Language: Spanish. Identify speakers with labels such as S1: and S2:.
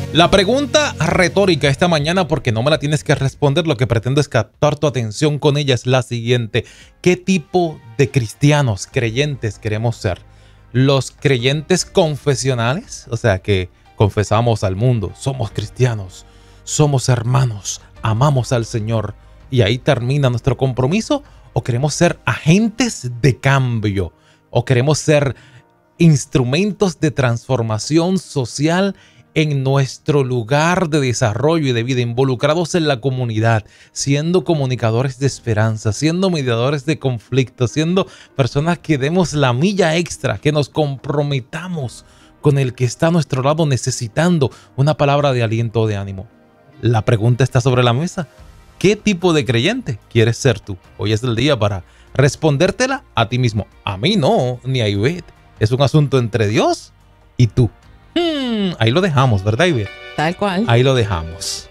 S1: La pregunta retórica esta mañana, porque no me la tienes que responder, lo que pretendo es captar tu atención con ella, es la siguiente. ¿Qué tipo de cristianos, creyentes queremos ser? ¿Los creyentes confesionales? O sea, que confesamos al mundo, somos cristianos, somos hermanos, amamos al Señor y ahí termina nuestro compromiso. ¿O queremos ser agentes de cambio? ¿O queremos ser instrumentos de transformación social en nuestro lugar de desarrollo y de vida, involucrados en la comunidad, siendo comunicadores de esperanza, siendo mediadores de conflictos, siendo personas que demos la milla extra, que nos comprometamos con el que está a nuestro lado necesitando una palabra de aliento o de ánimo? La pregunta está sobre la mesa. ¿Qué tipo de creyente quieres ser tú? Hoy es el día para respondértela a ti mismo. A mí no, ni a Ivette. Es un asunto entre Dios y tú. Ahí lo dejamos, ¿verdad, Ivette?
S2: Tal cual.
S1: Ahí lo dejamos.